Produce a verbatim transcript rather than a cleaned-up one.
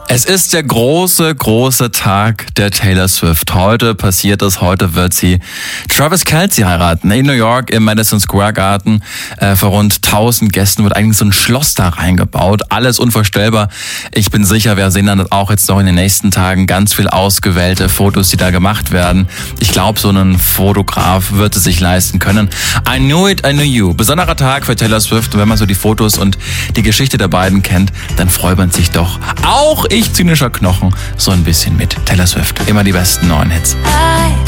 Es ist der große, große Tag der Taylor Swift. Heute passiert es, heute wird sie Travis Kelce heiraten. In New York im Madison Square Garden äh, vor rund tausend Gästen wird eigentlich so ein Schloss da reingebaut. Alles unvorstellbar. Ich bin sicher, wir sehen dann auch jetzt noch in den nächsten Tagen ganz viel ausgewählte Fotos, die da gemacht werden. Ich glaube, so ein Fotograf wird es sich leisten können. I knew it, I knew you. Besonderer Tag für Taylor Swift. Und wenn man so die Fotos und die Geschichte der beiden kennt, dann freut man sich doch. Auch ich, zynischer Knochen, so ein bisschen mit Taylor Swift. Immer die besten neuen Hits.